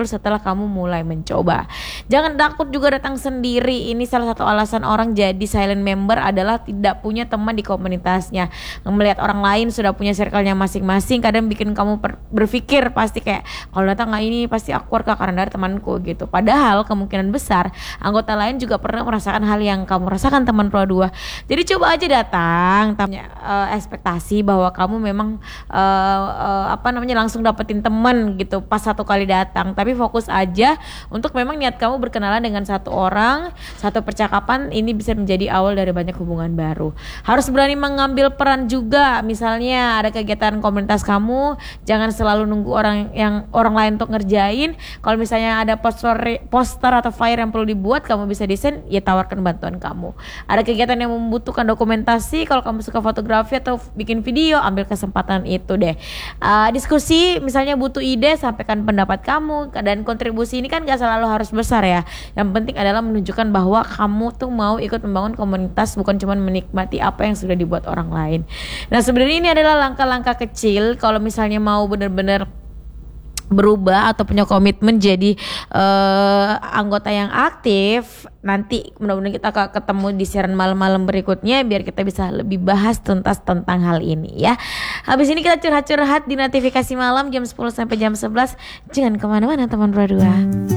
setelah kamu mulai mencoba. Jangan takut juga datang sendiri. Ini salah satu alasan orang jadi silent member adalah tidak punya teman di komunitasnya. Melihat orang lain sudah punya circle-nya masing-masing, kadang bikin kamu berpikir pasti kayak kalau datang nggak ini pasti awkward karena dari temanku gitu. Padahal kemungkinan besar anggota lain juga pernah merasakan hal yang kamu rasakan teman Pro 2. Jadi coba aja datang, tanya ekspektasi bahwa kamu memang langsung dapetin teman gitu pas satu kali datang. Tapi fokus aja untuk memang niat kamu berkenalan dengan satu orang, satu percakapan ini bisa menjadi awal dari banyak hubungan baru. Harus berani mengambil peran juga. Misalnya ada kegiatan komunitas kamu, jangan selalu nunggu orang lain untuk ngerjain. Kalau misalnya ada poster atau flyer yang perlu dibuat, kamu bisa desain, ya tawarkan bantuan kamu. Ada kegiatan yang membutuhkan dokumentasi, kalau kamu suka fotografi atau bikin video, ambil kesempatan itu deh. Diskusi misalnya butuh ide, sampaikan pendapat kamu. Dan kontribusi ini kan gak selalu harus besar ya. Yang penting adalah menunjukkan bahwa kamu tuh mau ikut membangun komunitas, bukan cuma menikmati apa yang sudah dibuat orang lain. Nah sebenarnya ini adalah langkah-langkah kecil kalau misalnya mau benar-benar berubah atau punya komitmen jadi anggota yang aktif. Nanti mudah-mudahan kita ketemu di siaran malam-malam berikutnya biar kita bisa lebih bahas tuntas tentang hal ini ya. Habis ini kita curhat-curhat di notifikasi malam jam 10 sampai jam 11. Jangan kemana-mana teman berdua.